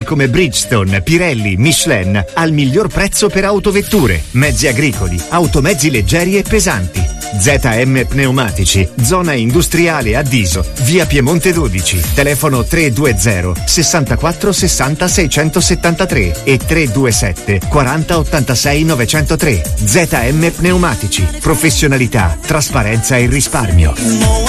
come Bridgestone, Pirelli, Michelin al miglior prezzo per autovetture, mezzi agricoli, automezzi leggeri e pesanti. ZM Pneumatici, zona industriale a Diso, via Piemonte 12, telefono 320 64 60 673 e 327 40 86 903. ZM Pneumatici, professionalità, trasparenza e risparmio.